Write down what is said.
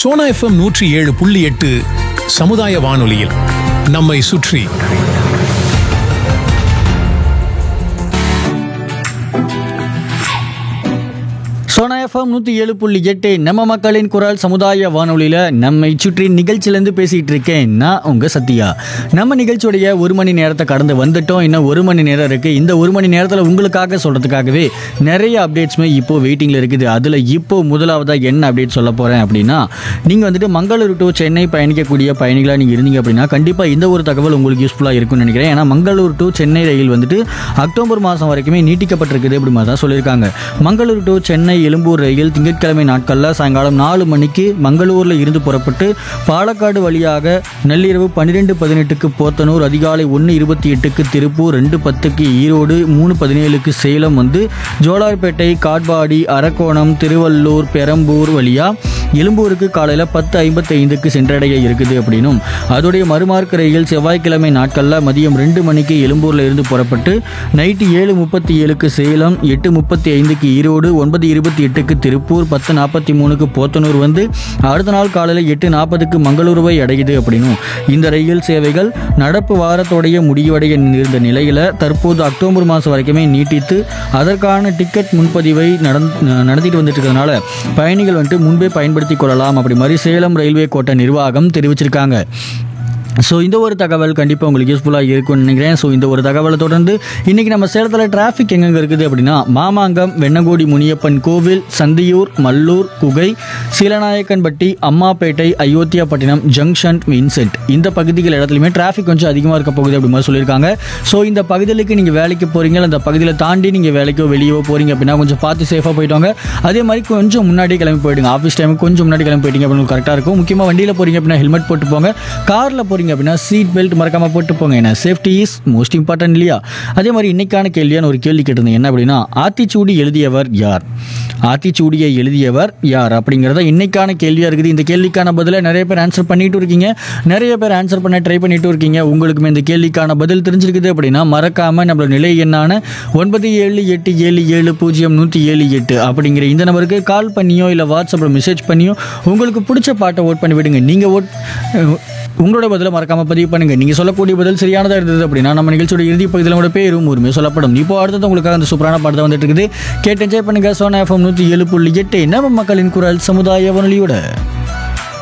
Sona FM 107.8 சமுதாய வானொலியில் நம்மை சுற்றி. சோனா எஃப்எம் 107.8 நம்ம மக்களின் குரல் சமுதாய வானொலியில் நம்மை சுற்றி நிகழ்ச்சியிலேருந்து பேசிகிட்டு இருக்கேன் நான் உங்கள் சத்யா. நம்ம நிகழ்ச்சியோடைய 1 மணி நேரத்தை கடந்து வந்துட்டோம். இன்னும் 1 மணி நேரம் இருக்குது. இந்த 1 மணி நேரத்தில் உங்களுக்காக சொல்கிறதுக்காகவே நிறைய அப்டேட்ஸுமே இப்போது வெயிட்டிங்கில் இருக்குது. அதில் இப்போது முதலாவதாக என்ன அப்டேட் சொல்ல போகிறேன் அப்படின்னா, நீங்கள் வந்துட்டு மங்களூரு டு சென்னை பயணிக்கக்கூடிய பயணிகளாக நீங்கள் இருந்தீங்க அப்படின்னா கண்டிப்பாக இந்த ஒரு தகவல் உங்களுக்கு யூஸ்ஃபுல்லாக இருக்கும்னு நினைக்கிறேன். ஏன்னா மங்களூரு டு சென்னை ரயில் வந்துட்டு அக்டோபர் மாதம் வரைக்குமே நீட்டிக்கப்பட்டிருக்குது அப்படி மாதிரி தான் சொல்லியிருக்காங்க. மங்களூரு டு சென்னை எழும்பூர் ரயில் திங்கட்கிழமை நாட்களில் சாயங்காலம் 4 மணிக்கு மங்களூரில் இருந்து புறப்பட்டு பாலக்காடு வழியாக நள்ளிரவு 12:18க்கு போத்தனூர், அதிகாலை 1:28க்கு திருப்பூர், 2:10க்கு ஈரோடு, 3:17க்கு சேலம் வந்து ஜோலார்பேட்டை, காட்பாடி, அரக்கோணம், திருவள்ளூர், பெரம்பூர் வழியாக எழும்பூருக்கு காலையில் 10:55க்கு சென்றடைய இருக்குது அப்படின்னும், அதோடைய மறுமார்க்க ரயில் செவ்வாய்க்கிழமை நாட்களில் மதியம் 2 மணிக்கு எழும்பூரில் இருந்து புறப்பட்டு நைட்டு 7:37க்கு சேலம், 8:35க்கு ஈரோடு, 9:28க்கு திருப்பூர், 10:43க்கு போத்தனூர் வந்து அடுத்த நாள் காலையில் 8:40க்கு மங்களூருவை அடையுது அப்படின்னும், இந்த ரயில் சேவைகள் நடப்பு வாரத்தோடைய முடிவடைய இருந்த நிலையில் தற்போது அக்டோபர் மாதம் வரைக்குமே நீட்டித்து அதற்கான டிக்கெட் முன்பதிவை நடத்திட்டு வந்துட்டு இருக்கிறதுனால பயணிகள் வந்துட்டு முன்பே பயன்படுத்திக் கொள்ளலாம் அப்படி மாதிரி சேலம் ரயில்வே கோட்ட நிர்வாகம் தெரிவிச்சிருக்காங்க. ஸோ இந்த ஒரு தகவல் கண்டிப்பாக உங்களுக்கு யூஸ்ஃபுல்லாக இருக்கும்னு நினைக்கிறேன். ஸோ இந்த ஒரு தகவலை தொடர்ந்து இன்றைக்கி நம்ம சேலத்தில் டிராஃபிக் எங்கெங்கே இருக்குது அப்படின்னா, மாமாங்கம், வெண்ணகோடி முனியப்பன் கோவில், சந்தியூர், மல்லூர், குகை, சீலநாயக்கன்பட்டி, அம்மாப்பேட்டை, அயோத்தியாப்பட்டினம், ஜங்ஷன், வின்சென்ட் இந்த பகுதிகள் இடத்துலையுமே டிராஃபிக் கொஞ்சம் அதிகமாக இருக்க போகுது அப்படி மாதிரி சொல்லியிருக்காங்க. ஸோ இந்த பகுதிகளுக்கு நீங்கள் வேலைக்கு போகிறீங்க, அந்த பகுதியில் தாண்டி நீங்கள் வேலைக்கோ வெளியோ போகிறீங்க அப்படின்னா கொஞ்சம் பார்த்து சேஃபாக போயிட்டோங்க. அதே மாதிரி கொஞ்சம் முன்னாடி கிளம்பி போயிடுங்க. ஆஃபீஸ் டைமுக்கு கொஞ்சம் முன்னாடி கிளம்பி போயிட்டீங்க அப்படின்னு கரெக்டாக இருக்கும். முக்கியமாக வண்டியில் போகிறீங்க அப்படின்னா ஹெல்மெட் போட்டு போங்க. காரில் போகிறீங்க அப்படின்னா சீட் பெல்ட் மறக்காம போட்டு போங்க. ஏன்னா சேஃப்டி இஸ் மோஸ்ட் இம்பார்ட்டன்ட் இல்லையா? அதே மாதிரி இன்னைக்கான கேள்வியான ஒரு கேள்வி கேட்டிருந்தேன். என்ன அப்படின்னா, ஆத்திச்சூடி எழுதியவர் யார்? ஆத்திச்சூடியை எழுதியவர் யார் அப்படிங்கிறத இன்னைக்கான கேள்வியாக இருக்குது. இந்த கேள்விக்கான பதிலை நிறைய பேர் ஆன்சர் பண்ணிட்டு இருக்கீங்க, நிறைய பேர் ஆன்சர் பண்ண ட்ரை பண்ணிட்டு இருக்கீங்க. உங்களுக்குமே இந்த கேள்விக்கான பதில் தெரிஞ்சிருக்குது அப்படின்னா மறக்காம நம்மளோட நிலை எண்ணான 9787070178 அப்படிங்கிற இந்த நம்பருக்கு கால் பண்ணியோ இல்லை வாட்ஸ்அப்பில் மெசேஜ் பண்ணியோ உங்களுக்கு பிடிச்ச பாட்டை ஓட் பண்ணி விடுங்க. நீங்கள் உங்களோட பதிலை மறக்காம பதிவு பண்ணுங்க. நீங்க சொல்லக்கூடிய பதில் சரியானதா இருந்தது அப்படின்னா நம்ம நிகழ்ச்சியோட இறுதி பகுதியில் கூட பேரும் உரிமை சொல்லப்படும். இப்போ அடுத்தது உங்களுக்காக அந்த சூப்பரான பாட்டு வந்துட்டு இருக்குது. கேட்டு என்ஜாய் பண்ணுங்க. சோனா எஃப்எம் 107.8 நம்ம மக்களின் குரல் சமுதாய வானொலியோட.